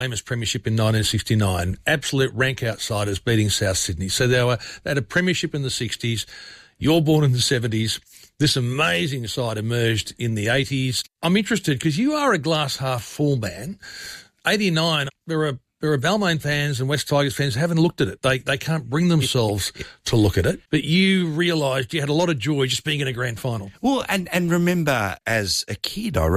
famous premiership in 1969. Absolute rank outsiders beating South Sydney. So they had a premiership in the 60s. You're born in the 70s. This amazing side emerged in the 80s. I'm interested because you are a glass half full man. 89, there are Balmain fans and West Tigers fans who haven't looked at it. They can't bring themselves to look at it. But you realised you had a lot of joy just being in a grand final. Well, and remember, as a kid, I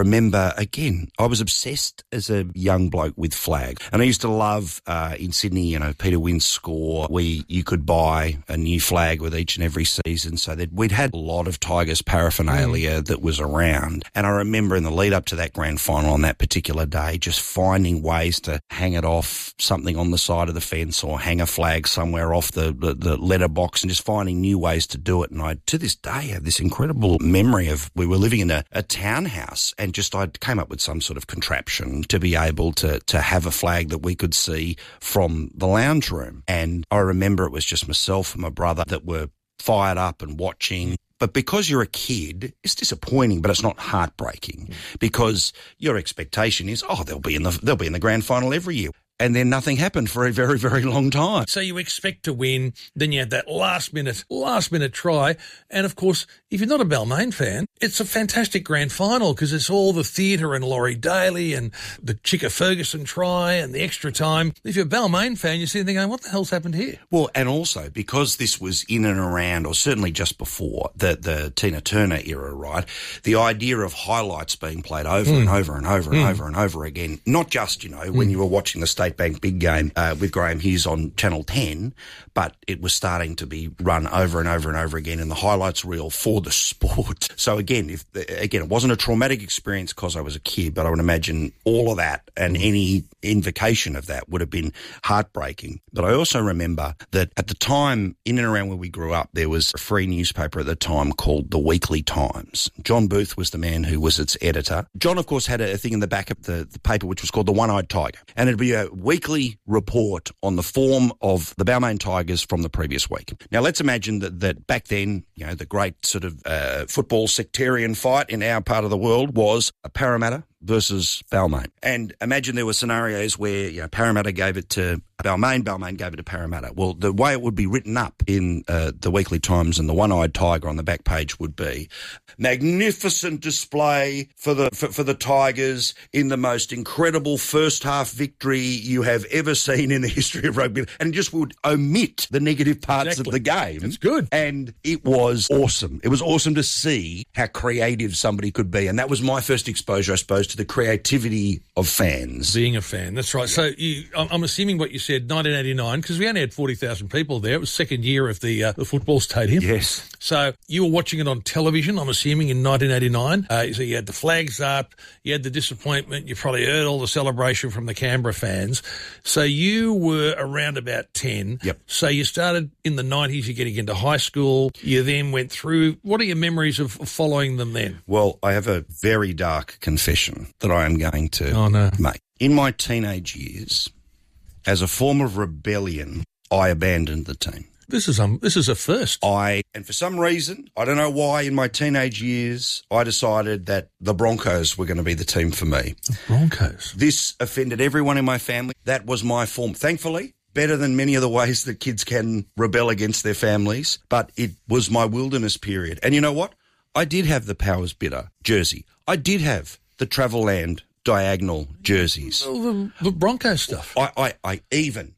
was obsessed as a young bloke with flags. And I used to love, in Sydney, Peter Wynn's score, you could buy a new flag with each and every season. So that we'd had a lot of Tigers paraphernalia that was around. And I remember in the lead up to that grand final on that particular day, just finding ways to hang it off something on the side of the fence or hang a flag somewhere off the letterbox and just finding new ways to do it. And I, to this day, have this incredible memory of we were living in a townhouse and I came up with some sort of contraption to be able to have a flag that we could see from the lounge room. And I remember it was just myself and my brother that were fired up and watching. But because you're a kid, it's disappointing, but it's not heartbreaking because your expectation is, they'll be in the grand final every year. And then nothing happened for a very, very long time. So you expect to win, then you have that last minute try. And, of course, if you're not a Balmain fan, it's a fantastic grand final because it's all the theatre and Laurie Daly and the Chicka Ferguson try and the extra time. If you're a Balmain fan, you're sitting there going, what the hell's happened here? Well, and also because this was in and around, or certainly just before, the Tina Turner era, right, the idea of highlights being played over and over and over and over and over again, not just, when you were watching the State Bank Big Game with Graham Hughes on Channel 10, but it was starting to be run over and over and over again in the highlights reel for the sport. So again, it wasn't a traumatic experience because I was a kid, but I would imagine all of that and any invocation of that would have been heartbreaking. But I also remember that at the time, in and around where we grew up, there was a free newspaper at the time called The Weekly Times. John Booth was the man who was its editor. John, of course, had a thing in the back of the paper which was called The One-Eyed Tiger, and it'd be a weekly report on the form of the Balmain Tigers from the previous week. Now, let's imagine that back then, the great sort of football sectarian fight in our part of the world was a Parramatta versus Balmain. And imagine there were scenarios where, Parramatta gave it to Balmain gave it to Parramatta. Well, the way it would be written up in the Weekly Times and the One-Eyed Tiger on the back page would be magnificent display for the Tigers in the most incredible first half victory you have ever seen in the history of rugby, and just would omit the negative parts of the game. That's good. And it was awesome. It was awesome to see how creative somebody could be, and that was my first exposure, I suppose, to the creativity of fans. Being a fan, that's right. So I'm assuming what you said, 1989, because we only had 40,000 people there. It was second year of the football stadium. Yes. So you were watching it on television, I'm assuming, in 1989. So you had the flags up, you had the disappointment, you probably heard all the celebration from the Canberra fans. So you were around about 10. Yep. So you started in the 90s, you're getting into high school. You then went through. What are your memories of following them then? Well, I have a very dark confession that I am going to make. In my teenage years, as a form of rebellion, I abandoned the team. This is a first. And for some reason, I don't know why, in my teenage years, I decided that the Broncos were going to be the team for me. The Broncos? This offended everyone in my family. That was my form. Thankfully, better than many of the ways that kids can rebel against their families, but it was my wilderness period. And you know what? I did have the Powers Bitter jersey. I did have the Travelland diagonal jerseys. Well, the Broncos stuff. I even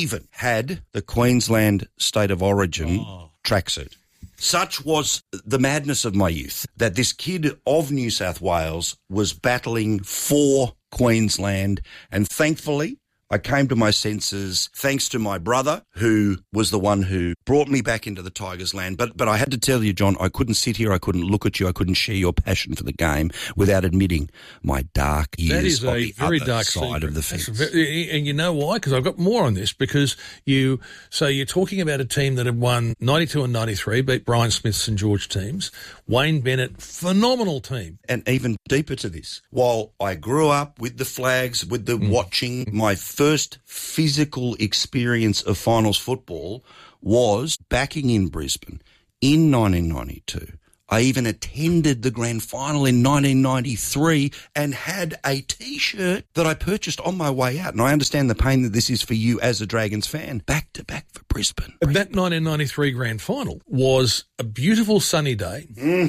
had the Queensland State of Origin tracksuit. Such was the madness of my youth that this kid of New South Wales was battling for Queensland, and thankfully I came to my senses thanks to my brother, who was the one who brought me back into the Tigers land. But I had to tell you, John, I couldn't sit here, I couldn't look at you, I couldn't share your passion for the game without admitting my dark years on the very dark side of the fence. And you know why? Because I've got more on this, because you're talking about a team that had won 92 and 93, beat Brian Smith's St George teams. Wayne Bennett, phenomenal team. And even deeper to this, while I grew up with the flags, with the watching, my first physical experience of finals football was backing in Brisbane in 1992. I even attended the grand final in 1993 and had a T-shirt that I purchased on my way out. And I understand the pain that this is for you as a Dragons fan. Back to back for Brisbane. That 1993 grand final was a beautiful sunny day.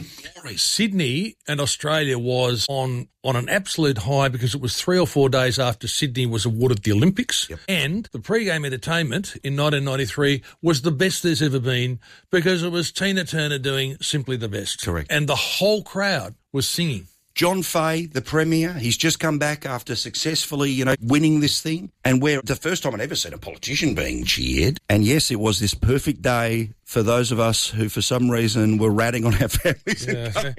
Sydney and Australia was on an absolute high because it was 3 or 4 days after Sydney was awarded the Olympics. Yep. And the pre-game entertainment in 1993 was the best there's ever been because it was Tina Turner doing Simply the Best. Correct. And the whole crowd was singing. John Fay, the Premier, he's just come back after successfully, winning this thing. And we're the first time I'd ever seen a politician being cheered. And yes, it was this perfect day for those of us who, for some reason, were ratting on our families.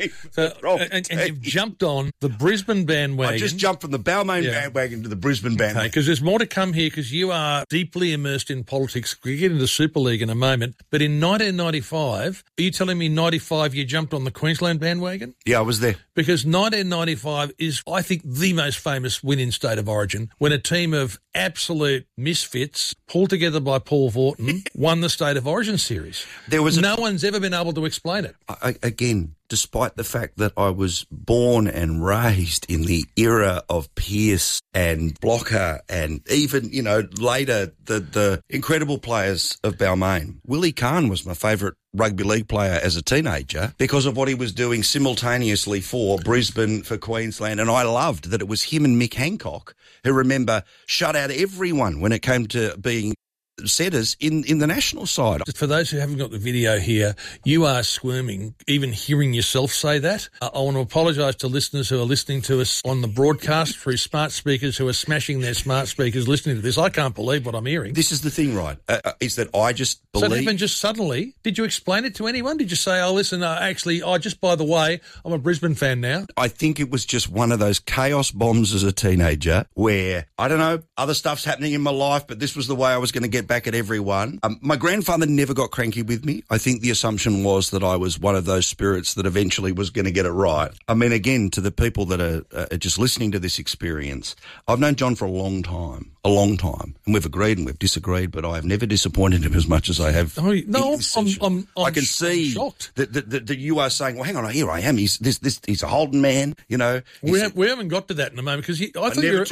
And you've jumped on the Brisbane bandwagon. I just jumped from the Balmain bandwagon to the Brisbane bandwagon. Because there's more to come here because you are deeply immersed in politics. We'll get into Super League in a moment. But in 1995, are you telling me 95 you jumped on the Queensland bandwagon? Yeah, I was there. Because 1995 is, I think, the most famous win in State of Origin when a team of absolute misfits, pulled together by Paul Vaughton, won the State of Origin series. No one's ever been able to explain it. Again, despite the fact that I was born and raised in the era of Pearce and Blocker and even, later the incredible players of Balmain. Willie Kahn was my favourite rugby league player as a teenager because of what he was doing simultaneously for Brisbane, for Queensland. And I loved that it was him and Mick Hancock who, remember, shut out everyone when it came to being setters in the national side. For those who haven't got the video here, you are squirming, even hearing yourself say that. I want to apologise to listeners who are listening to us on the broadcast through smart speakers who are smashing their smart speakers listening to this. I can't believe what I'm hearing. This is the thing, right, is that I just believe... So it happened just suddenly. Did you explain it to anyone? Did you say, listen, just by the way, I'm a Brisbane fan now? I think it was just one of those chaos bombs as a teenager where, I don't know, other stuff's happening in my life, but this was the way I was going to get back at everyone. My grandfather never got cranky with me. I think the assumption was that I was one of those spirits that eventually was going to get it right. I mean, again, to the people that are just listening to this experience, I've known John for a long time, and we've agreed and we've disagreed, but I have never disappointed him as much as I have. I can see shocked that you are saying, well, hang on, here I am. He's a Holden man, We haven't got to that in a moment because I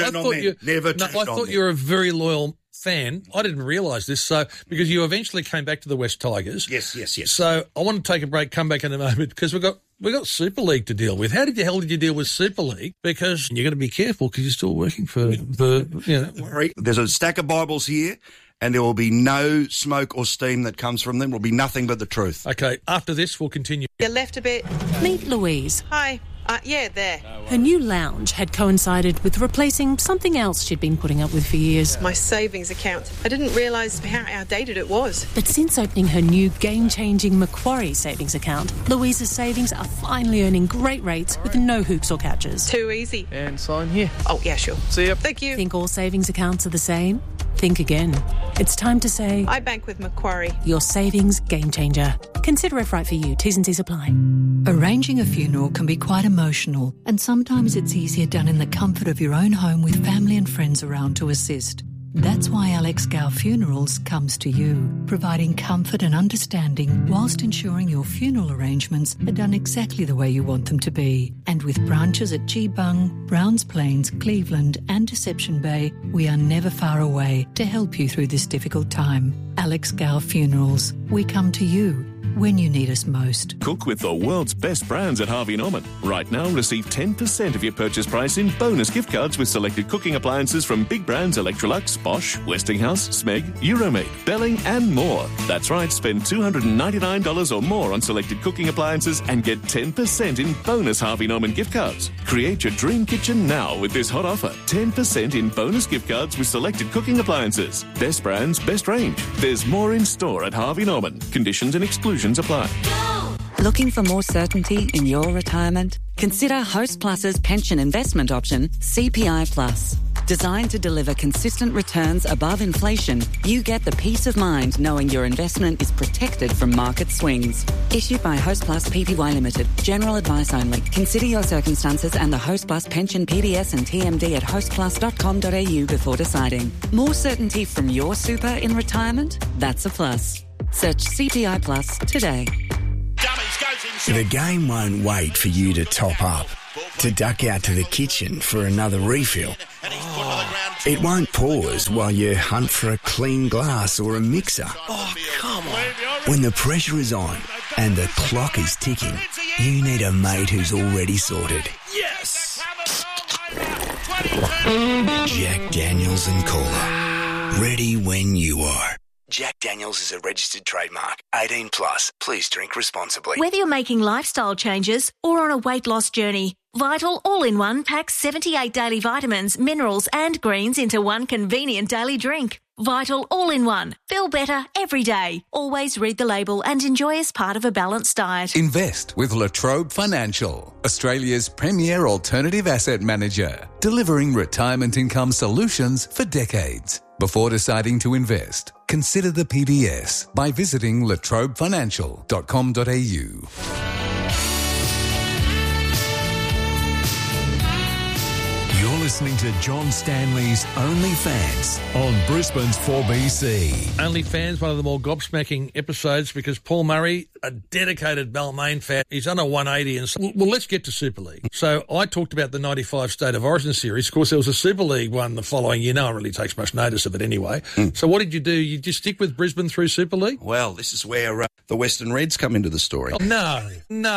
thought you were a very loyal fan. I didn't realise this, because you eventually came back to the West Tigers. Yes. So I want to take a break, come back in a moment because we've got Super League to deal with. How did you deal with Super League? Because you're going to be careful because you're still working for Don't worry. There's a stack of Bibles here, and there will be no smoke or steam that comes from them. It will be nothing but the truth. Okay, after this, we'll continue. You left a bit. Meet Louise. Hi. There. Her new lounge had coincided with replacing something else she'd been putting up with for years. My savings account. I didn't realise how outdated it was. But since opening her new game-changing Macquarie savings account, Louise's savings are finally earning great rates with no hooks or catches. Too easy. And sign here. Oh, yeah, sure. See ya. Thank you. Think all savings accounts are the same? Think again. It's time to say... I bank with Macquarie. Your savings game changer. Consider if right for you. T's and C's apply. Arranging a funeral can be quite emotional, and sometimes it's easier done in the comfort of your own home with family and friends around to assist. That's why Alex Gow Funerals comes to you, providing comfort and understanding whilst ensuring your funeral arrangements are done exactly the way you want them to be. And with branches at Geebung, Browns Plains, Cleveland and Deception Bay, we are never far away to help you through this difficult time. Alex Gow Funerals, we come to you when you need us most. Cook with the world's best brands at Harvey Norman. Right now, receive 10% of your purchase price in bonus gift cards with selected cooking appliances from big brands Electrolux, Bosch, Westinghouse, Smeg, Euromade, Belling and more. That's right, spend $299 or more on selected cooking appliances and get 10% in bonus Harvey Norman gift cards. Create your dream kitchen now with this hot offer. 10% in bonus gift cards with selected cooking appliances. Best brands, best range. There's more in store at Harvey Norman. Conditions and exclusions apply. Looking for more certainty in your retirement? Consider Host Plus's pension investment option, CPI Plus. Designed to deliver consistent returns above inflation, you get the peace of mind knowing your investment is protected from market swings. Issued by Host Plus Pty Limited. General advice only. Consider your circumstances and the Host Plus pension PDS and TMD at hostplus.com.au before deciding. More certainty from your super in retirement? That's a plus. Search CPI Plus today. Dummies goes inside. The game won't wait for you to top up, to duck out to the kitchen for another refill. It won't pause while you hunt for a clean glass or a mixer. Oh, come on. When the pressure is on and the clock is ticking, you need a mate who's already sorted. Yes! Jack Daniels and Cola. Ready when you are. Jack Daniels is a registered trademark. 18 plus. Please drink responsibly. Whether you're making lifestyle changes or on a weight loss journey, Vital All-in-One packs 78 daily vitamins, minerals and greens into one convenient daily drink. Vital All-in-One. Feel better every day. Always read the label and enjoy as part of a balanced diet. Invest with La Trobe Financial, Australia's premier alternative asset manager, delivering retirement income solutions for decades. Before deciding to invest, consider the PDS by visiting latrobefinancial.com.au. You're listening to John Stanley's OnlyFans on Brisbane's 4BC. OnlyFans, one of the more gobsmacking episodes because Paul Murray, a dedicated Balmain fan, he's under 180. And well, let's get to Super League. So I talked about the 95 State of Origin series. Of course, there was a Super League one the following year. No one really takes much notice of it anyway. So what did you do? You just stick with Brisbane through Super League? Well, this is where the Western Reds come into the story. Oh, no.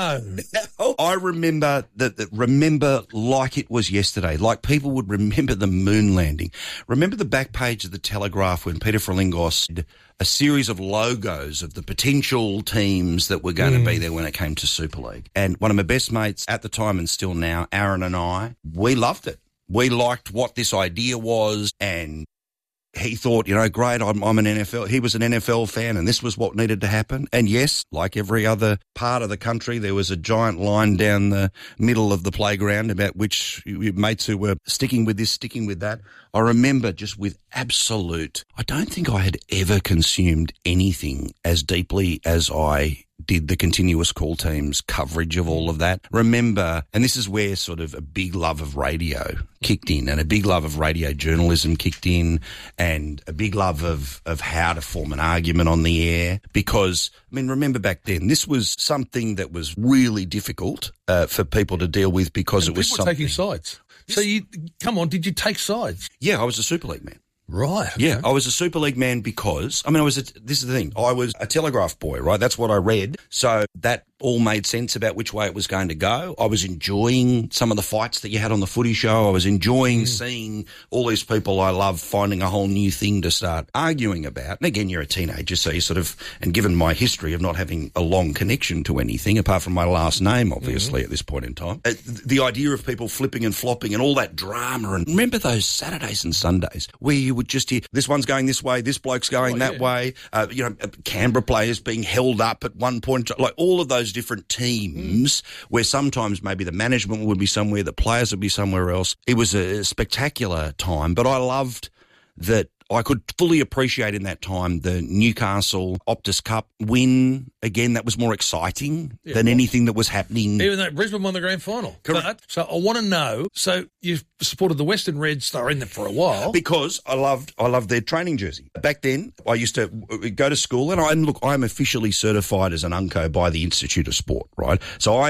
I remember remember like it was yesterday, like people would remember the moon landing. Remember the back page of the Telegraph when Peter Frelingos did a series of logos of the potential teams that were going to be there when it came to Super League. And one of my best mates at the time and still now, Aaron and I, we loved it. We liked what this idea was, and he thought, great, I'm an NFL. He was an NFL fan, and this was what needed to happen. And yes, like every other part of the country, there was a giant line down the middle of the playground about which mates who were sticking with this, sticking with that. I remember just with absolute, I don't think I had ever consumed anything as deeply as I did the continuous call team's coverage of all of that. Remember, and this is where sort of a big love of radio kicked in, and a big love of radio journalism kicked in, and a big love of how to form an argument on the air. Because, remember back then, this was something that was really difficult for people to deal with because and it was people something. Taking sides. So did you take sides? Yeah, I was a Super League man. Right. Okay. Yeah, I was a Super League man because, this is the thing, I was a Telegraph boy, right? That's what I read. So that all made sense about which way it was going to go. I was enjoying some of the fights that you had on the footy show. I was enjoying seeing all these people I love finding a whole new thing to start arguing about. And again, you're a teenager, so you sort of, and given my history of not having a long connection to anything, apart from my last name, obviously, at this point in time, the idea of people flipping and flopping and all that drama. And remember those Saturdays and Sundays where you would just hear, this one's going this way, this bloke's going that way, Canberra players being held up at one point, like all of those different teams where sometimes maybe the management would be somewhere, the players would be somewhere else. It was a spectacular time, but I loved that I could fully appreciate in that time the Newcastle Optus Cup win. Again, that was more exciting than anything that was happening. Even though Brisbane won the grand final. Correct. So I want to know, so you've supported the Western Reds, they were in there for a while. Because I loved their training jersey. Back then, I used to go to school, and I'm officially certified as an UNCO by the Institute of Sport, right? So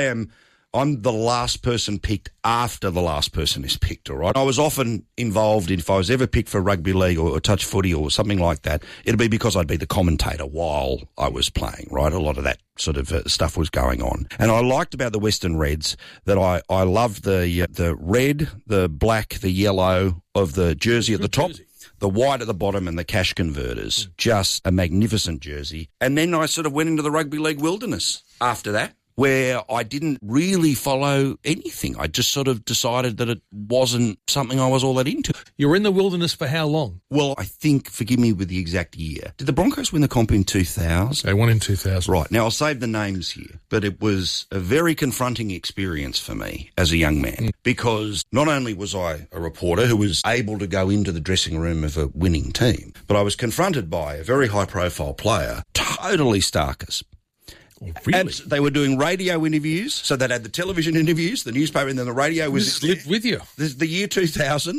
I'm the last person picked after the last person is picked, all right? I was often involved in, if I was ever picked for rugby league or touch footy or something like that, it'd be because I'd be the commentator while I was playing, right? A lot of that sort of stuff was going on. And I liked about the Western Reds that I loved the red, the black, the yellow of the jersey at the top. The white at the bottom and the cash converters. Just a magnificent jersey. And then I sort of went into the rugby league wilderness after that, where I didn't really follow anything. I just sort of decided that it wasn't something I was all that into. You were in the wilderness for how long? Well, I think, forgive me with the exact year, did the Broncos win the comp in 2000? They won in 2000. Right. Now, I'll save the names here, but it was a very confronting experience for me as a young man because not only was I a reporter who was able to go into the dressing room of a winning team, but I was confronted by a very high-profile player, totally starkers. Oh, really? And they were doing radio interviews, so they'd had the television interviews, the newspaper, and then the radio was lived with you. The year 2000,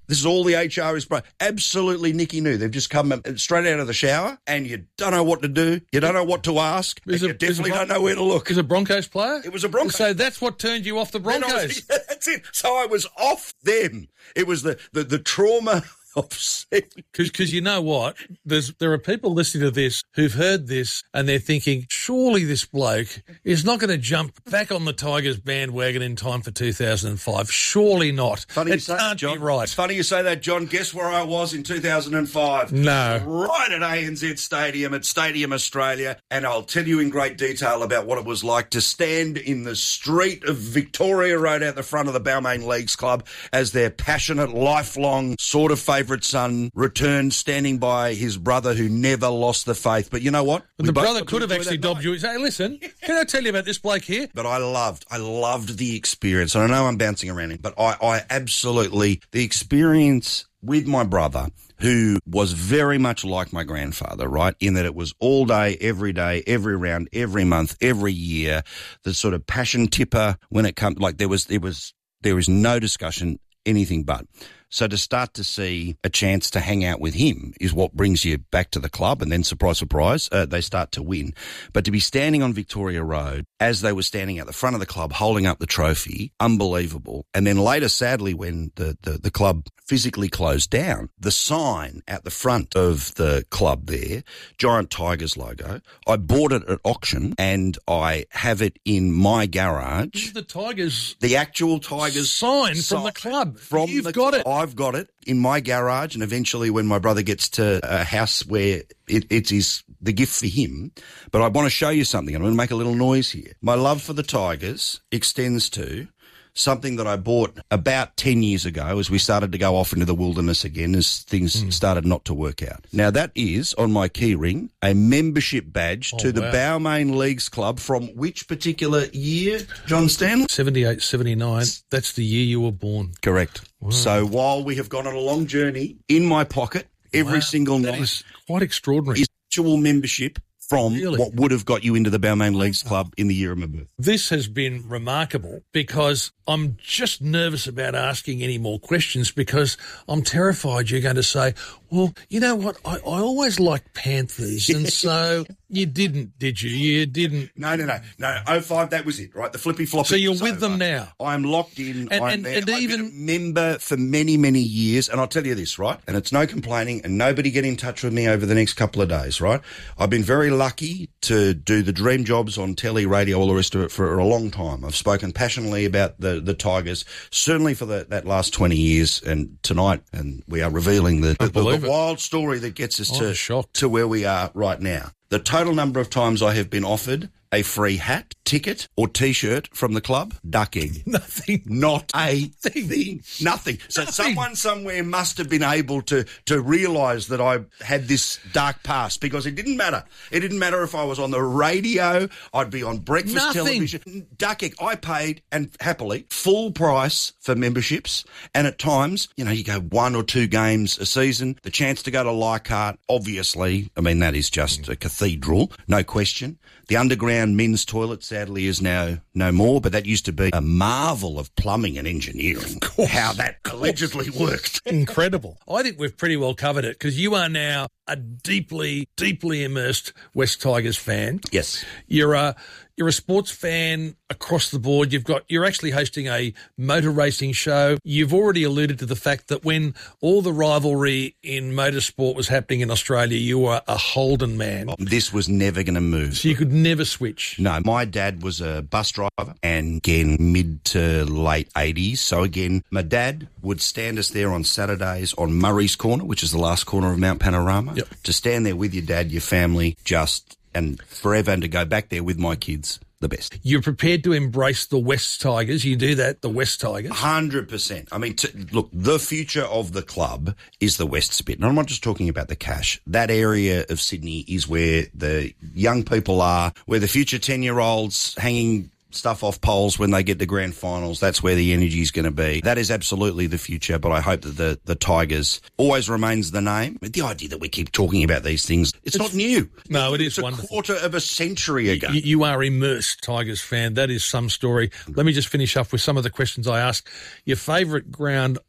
This is all the HR is. Absolutely Nicky new. They've just come straight out of the shower and you don't know what to do. You don't know what to ask. You definitely don't know where to look. Is it a Broncos player? It was a Broncos. So that's what turned you off the Broncos. That's it. So I was off them. It was the trauma of seeing. Because you know what? There are people listening to this who've heard this and they're thinking, surely this bloke is not going to jump back on the Tigers bandwagon in time for 2005. Surely not. Funny it can't be right. It's funny you say that, John. Guess where I was in 2005? No. Right at ANZ Stadium, at Stadium Australia. And I'll tell you in great detail about what it was like to stand in the street of Victoria Road out the front of the Balmain Leagues Club as their passionate, lifelong sort of favourite son returned, standing by his brother who never lost the faith. But you know what? The brother could have actually dobbed you. Say, listen, can I tell you about this bloke here? But I loved the experience. And I know I'm bouncing around him, but I absolutely, the experience with my brother, who was very much like my grandfather, right, in that it was all day, every round, every month, every year, the sort of passion tipper when it comes, like there was no discussion, anything but. So to start to see a chance to hang out with him is what brings you back to the club, and then surprise, surprise, they start to win. But to be standing on Victoria Road as they were standing at the front of the club holding up the trophy, unbelievable. And then later, sadly, when the club physically closed down, the sign at the front of the club there, giant Tigers logo, I bought it at auction and I have it in my garage. This is the Tigers. The actual Tigers sign from the club. You've got it. I've got it in my garage, and eventually when my brother gets to a house where it is the gift for him. But I want to show you something. I'm going to make a little noise here. My love for the Tigers extends to something that I bought about 10 years ago as we started to go off into the wilderness again as things started not to work out. Now, that is, on my key ring, a membership badge to the Balmain Leagues Club from which particular year, John Stanley? 78, 79. That's the year you were born. Correct. Wow. So while we have gone on a long journey, in my pocket, every single night. That is quite extraordinary. Is actual membership from what would have got you into the Balmain Leagues Club in the year of my birth. This has been remarkable because I'm just nervous about asking any more questions because I'm terrified you're going to say, well, you know what, I always liked Panthers, and so you didn't, did you? You didn't. No, 05, that was it, right? The flippy floppy. So you're with them now? I'm locked in. And I've been a member for many, many years, and I'll tell you this, right? And it's no complaining, and nobody get in touch with me over the next couple of days, right? I've been very lucky to do the dream jobs on telly, radio, all the rest of it for a long time. I've spoken passionately about the Tigers, certainly for that last 20 years, and tonight, and we are revealing the wild story that gets us to where we are right now. The total number of times I have been offered a free hat, ticket, or T-shirt from the club, duck egg. Nothing. Not a thing. Nothing. So someone somewhere must have been able to realise that I had this dark past, because it didn't matter. It didn't matter if I was on the radio, I'd be on breakfast television. Duck egg. I paid, and happily, full price for memberships. And at times, you go 1 or 2 games a season, the chance to go to Leichhardt, obviously, I mean, that is just a cathedral, no question. The underground men's toilet, sadly, is now no more, but that used to be a marvel of plumbing and engineering, how that allegedly worked. Incredible. I think we've pretty well covered it, because you are now a deeply, deeply immersed West Tigers fan. Yes. You're a sports fan across the board. You're actually hosting a motor racing show. You've already alluded to the fact that when all the rivalry in motorsport was happening in Australia, you were a Holden man. This was never going to move. So you could never switch. No, my dad was a bus driver, and again, mid to late 80s. So again, my dad would stand us there on Saturdays on Murray's Corner, which is the last corner of Mount Panorama, to stand there with your dad, your family, and forever, and to go back there with my kids, the best. You're prepared to embrace the West Tigers. You do that, the West Tigers. 100%. I mean, look, the future of the club is the West Spit. And I'm not just talking about the cash. That area of Sydney is where the young people are, where the future 10-year-olds hanging stuff off poles when they get to grand finals. That's where the energy is going to be. That is absolutely the future, but I hope that the Tigers always remains the name. The idea that we keep talking about these things, it's not new. No, it is wonderful. It's a quarter of a century ago. You are immersed Tigers fan. That is some story. Let me just finish up with some of the questions I asked. Your favourite ground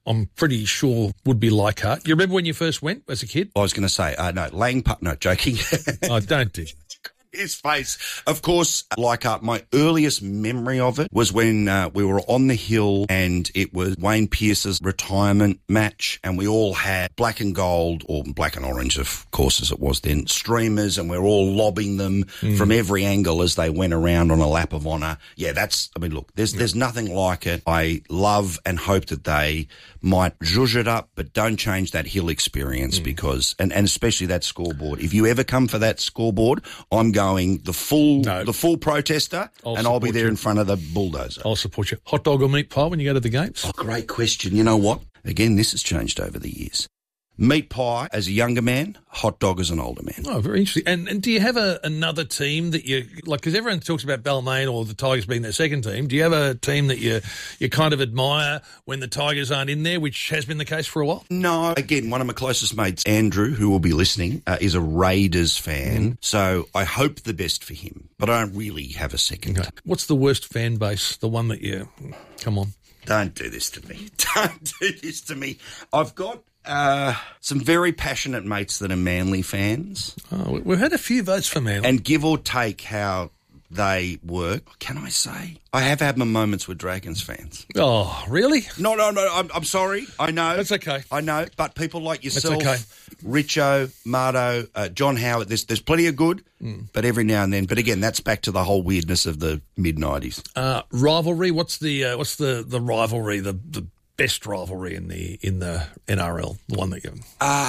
I'm pretty sure would be Leichhardt. You remember when you first went as a kid? I was going to say, no, Lang Park, no, joking. Oh, don't do. His face. Of course, Leichhardt, my earliest memory of it was when we were on the hill and it was Wayne Pearce's retirement match, and we all had black and gold, or black and orange, of course, as it was then, streamers, and we're all lobbing them from every angle as they went around on a lap of honour. Yeah, look, there's nothing like it. I love and hope that they might zhuzh it up, but don't change that hill experience because, and especially that scoreboard. If you ever come for that scoreboard, I'm going the full protester, I'll be there in front of the bulldozer. I'll support you. Hot dog or meat pie when you go to the games? Oh, great question. You know what? Again, this has changed over the years. Meat pie as a younger man, hot dog as an older man. Oh, very interesting. And do you have another team that you, like, because everyone talks about Balmain or the Tigers being their second team, do you have a team that you kind of admire when the Tigers aren't in there, which has been the case for a while? No. Again, one of my closest mates, Andrew, who will be listening, is a Raiders fan, so I hope the best for him, but I don't really have a second. Okay. What's the worst fan base, the one that you, come on. Don't do this to me. Don't do this to me. I've got some very passionate mates that are Manly fans. Oh, we've had a few votes for Manly. And give or take how they work, can I say? I have had my moments with Dragons fans. Oh, really? No, I'm sorry. I know. That's okay. I know, but people like yourself, okay. Richo, Mardo, John Howard, there's plenty of good, but every now and then. But again, that's back to the whole weirdness of the mid-90s. Rivalry, what's the rivalry, the best rivalry in the NRL, the one that you...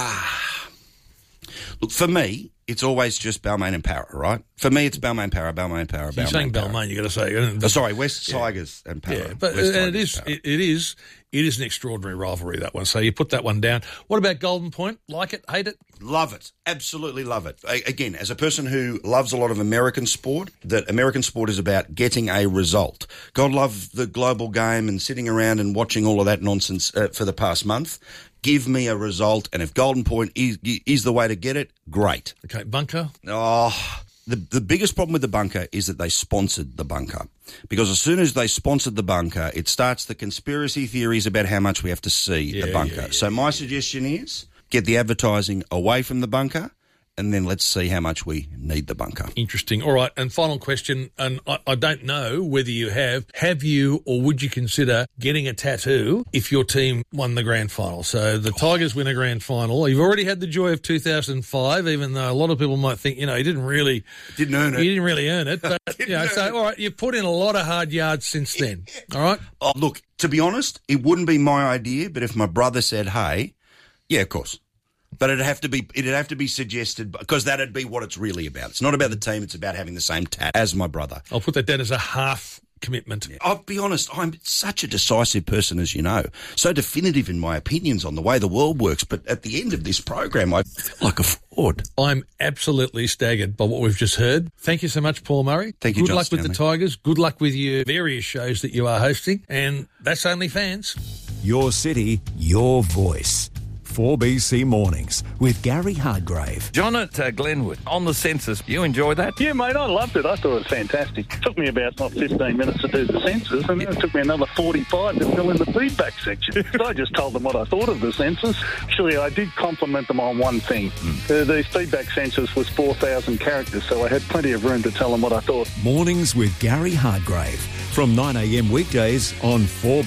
Look, for me, it's always just Balmain and Para, right? For me, it's Balmain, Para. You're saying Balmain, you got to say. Sorry, West Tigers and Para. Yeah, but it is an extraordinary rivalry, that one. So you put that one down. What about Golden Point? Like it? Hate it? Love it. Absolutely love it. Again, as a person who loves a lot of American sport, that American sport is about getting a result. God love the global game and sitting around and watching all of that nonsense for the past month. Give me a result, and if Golden Point is the way to get it, great. Okay, bunker? Oh, the biggest problem with the bunker is that they sponsored the bunker. Because as soon as they sponsored the bunker, it starts the conspiracy theories about how much we have to see the bunker. So my suggestion is get the advertising away from the bunker, and then let's see how much we need the bunker. Interesting. All right, and final question, and I don't know whether you have you or would you consider getting a tattoo if your team won the grand final? So the Tigers win a grand final. You've already had the joy of 2005, even though a lot of people might think, he didn't really earn it. But, all right, you've put in a lot of hard yards since then, all right? Oh, look, to be honest, it wouldn't be my idea, but if my brother said, hey, yeah, of course. But it'd have to be suggested, because that'd be what it's really about. It's not about the team, it's about having the same tat as my brother. I'll put that down as a half commitment. I'll be honest, I'm such a decisive person, as you know, so definitive in my opinions on the way the world works, but at the end of this program, I feel like a fraud. I'm absolutely staggered by what we've just heard. Thank you so much, Paul Murray. Thank you, Good John luck Stanley. with the Tigers. Good luck with your various shows that you are hosting, and that's only fans. Your city, your voice. 4BC Mornings with Gary Hardgrave. John at Glenwood, on the census, you enjoy that? Yeah, mate, I loved it. I thought it was fantastic. It took me about 15 minutes to do the census, and then it took me another 45 to fill in the feedback section. So I just told them what I thought of the census. Actually, I did compliment them on one thing. The feedback census was 4,000 characters, so I had plenty of room to tell them what I thought. Mornings with Gary Hardgrave from 9 a.m. weekdays on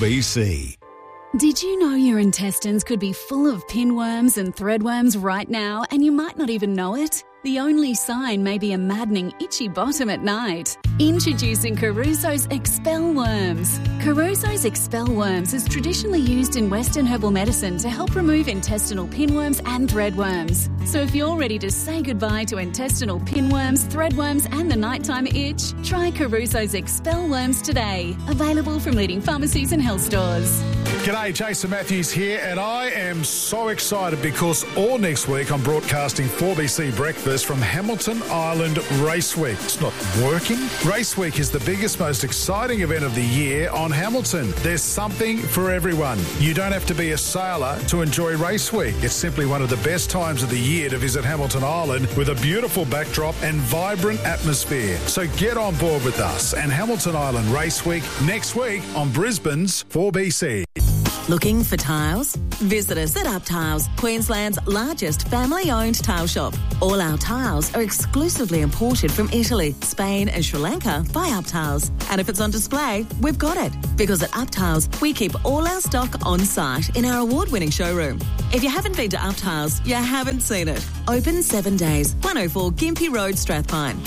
4BC. Did you know your intestines could be full of pinworms and threadworms right now, and you might not even know it? The only sign may be a maddening itchy bottom at night. Introducing Caruso's Expel Worms. Caruso's Expel Worms is traditionally used in Western herbal medicine to help remove intestinal pinworms and threadworms. So if you're ready to say goodbye to intestinal pinworms, threadworms and the nighttime itch, try Caruso's Expel Worms today. Available from leading pharmacies and health stores. G'day, Jason Matthews here, and I am so excited because all next week I'm broadcasting 4BC Breakfast from Hamilton Island Race Week. It's not working. Race Week is the biggest, most exciting event of the year on Hamilton. There's something for everyone. You don't have to be a sailor to enjoy Race Week. It's simply one of the best times of the year to visit Hamilton Island with a beautiful backdrop and vibrant atmosphere. So get on board with us and Hamilton Island Race Week next week on Brisbane's 4BC. Looking for tiles? Visit us at Up Tiles, Queensland's largest family-owned tile shop. All our tiles are exclusively imported from Italy, Spain and Sri Lanka by Up Tiles. And if it's on display, we've got it. Because at Up Tiles, we keep all our stock on site in our award-winning showroom. If you haven't been to Up Tiles, you haven't seen it. Open 7 days, 104 Gympie Road, Strathpine.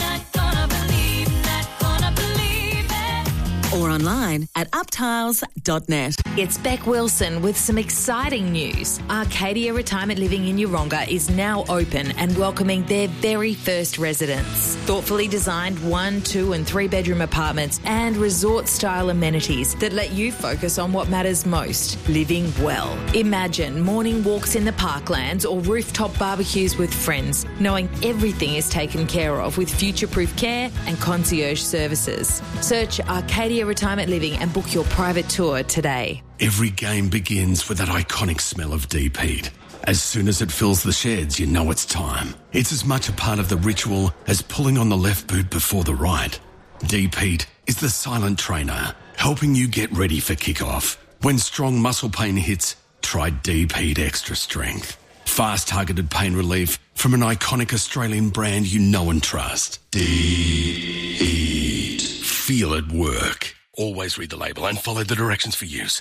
Or online at uptiles.net. It's Beck Wilson with some exciting news. Arcadia Retirement Living in Yeronga is now open and welcoming their very first residents. Thoughtfully designed 1, 2 and 3 bedroom apartments and resort-style amenities that let you focus on what matters most, living well. Imagine morning walks in the parklands or rooftop barbecues with friends, knowing everything is taken care of with future-proof care and concierge services. Search Arcadia Retirement Living and book your private tour today. Every game begins with that iconic smell of deep heat. As soon as it fills the sheds, you know it's time. It's as much a part of the ritual as pulling on the left boot before the right. Deep heat is the silent trainer, helping you get ready for kickoff. When strong muscle pain hits, try Deep Heat Extra Strength. Fast targeted pain relief from an iconic Australian brand you know and trust. Deep Heat. Feel it work. Always read the label and follow the directions for use.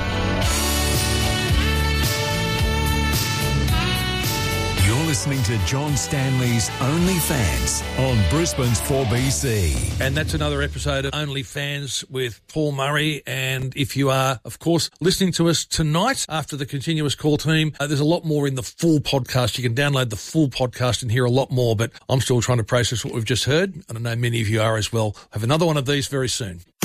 You're listening to John Stanley's OnlyFans on Brisbane's 4BC. And that's another episode of OnlyFans with Paul Murray. And if you are, of course, listening to us tonight after the continuous call team, there's a lot more in the full podcast. You can download the full podcast and hear a lot more, but I'm still trying to process what we've just heard. And I know many of you are as well. Have another one of these very soon.